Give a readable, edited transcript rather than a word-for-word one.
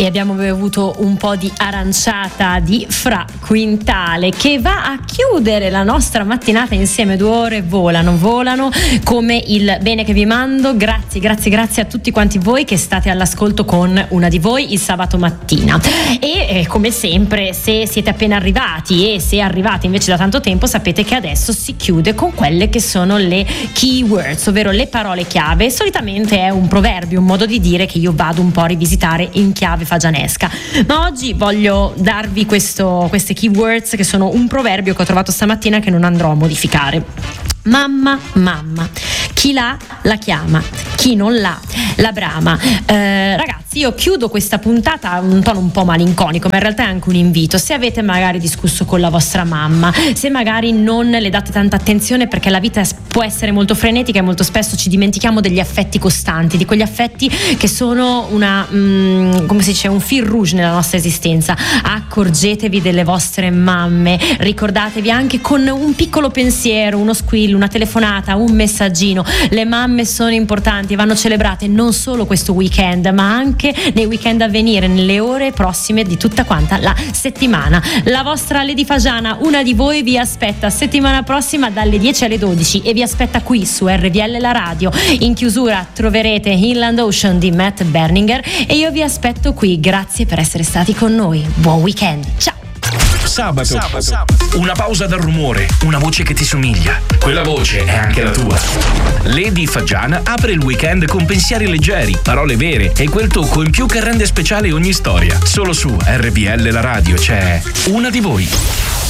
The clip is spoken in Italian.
E abbiamo bevuto un po' di aranciata di Fra Quintale, che va a chiudere la nostra mattinata insieme. 2 ore volano come il bene che vi mando. Grazie a tutti quanti voi che state all'ascolto con Una di Voi il sabato mattina. E come sempre, se siete appena arrivati e se arrivate invece da tanto tempo, sapete che adesso si chiude con quelle che sono le keywords, ovvero le parole chiave. Solitamente è un proverbio, un modo di dire che io vado un po' a rivisitare in chiave fagianesca, ma oggi voglio darvi queste keywords che sono un proverbio che ho trovato stamattina, che non andrò a modificare. Mamma, chi l'ha la chiama, chi non l'ha la brama. Ragazzi, io chiudo questa puntata a un tono un po' malinconico, ma in realtà è anche un invito. Se avete magari discusso con la vostra mamma, se magari non le date tanta attenzione, perché la vita può essere molto frenetica e molto spesso ci dimentichiamo degli affetti costanti, di quegli affetti che sono come si dice, un fil rouge nella nostra esistenza. Accorgetevi delle vostre mamme, ricordatevi anche con un piccolo pensiero, uno squillo, una telefonata, un messaggino. Le mamme sono importanti e vanno celebrate non solo questo weekend, ma anche nei weekend a venire, nelle ore prossime di tutta quanta la settimana. La vostra Lady Fagiana, Una di Voi, vi aspetta settimana prossima dalle 10 alle 12 e vi aspetta qui su RVL la radio. In chiusura troverete Inland Ocean di Matt Berninger e io vi aspetto qui. Grazie per essere stati con noi. Buon weekend. Ciao. Sabato. Una pausa dal rumore, una voce che ti somiglia. Quella voce è anche la tua. Lady Fagiana apre il weekend con pensieri leggeri, parole vere e quel tocco in più che rende speciale ogni storia. Solo su RVL la radio c'è Una di Voi.